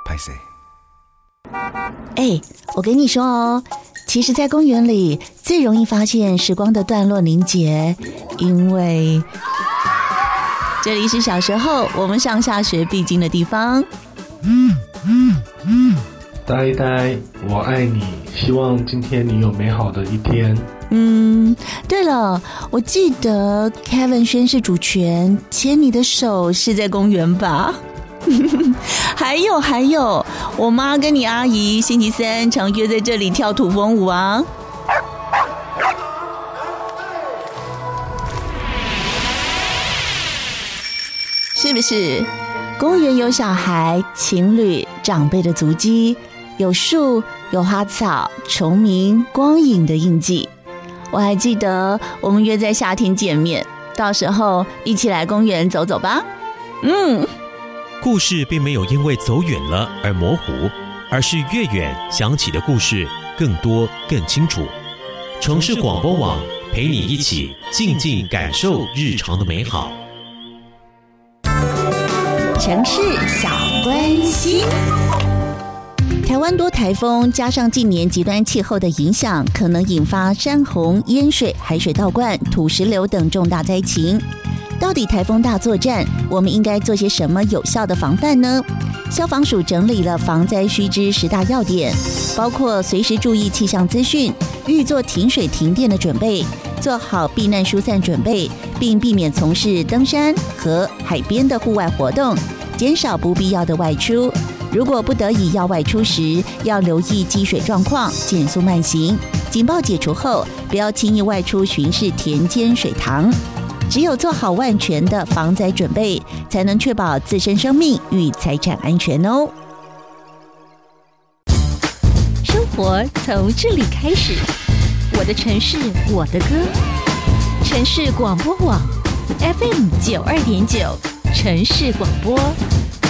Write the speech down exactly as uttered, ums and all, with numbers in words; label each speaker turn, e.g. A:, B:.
A: 拍谁？
B: 哎，我跟你说哦，其实在公园里最容易发现时光的段落凝结，因为这里是小时候我们上下学必经的地方。
C: 嗯嗯嗯，呆呆，我爱你，希望今天你有美好的一天。
B: 嗯，对了，我记得 Kevin 宣誓主权牵你的手是在公园吧？还有还有，我妈跟你阿姨星期三常约在这里跳土风舞啊。是不是？公园有小孩、情侣、长辈的足迹，有树、有花草、虫鸣、光影的印记。我还记得我们约在夏天见面，到时候一起来公园走走吧。嗯。
D: 故事并没有因为走远了而模糊，而是越远想起的故事更多更清楚。城市广播网陪你一起静静感受日常的美好。
B: 城市小关心。台湾多台风加上近年极端气候的影响，可能引发山洪、淹水、海水倒灌、土石流等重大灾情。到底台风大作战，我们应该做些什么有效的防范呢？消防署整理了防灾须知十大要点，包括随时注意气象资讯，预做停水停电的准备，做好避难疏散准备，并避免从事登山和海边的户外活动，减少不必要的外出。如果不得已要外出时，要留意积水状况，减速慢行。警报解除后，不要轻易外出巡视田间水塘。只有做好万全的防灾准备，才能确保自身生命与财产安全哦。
E: 生活从这里开始，我的城市，我的歌。城市广播网 F M 九二点九，城市广播。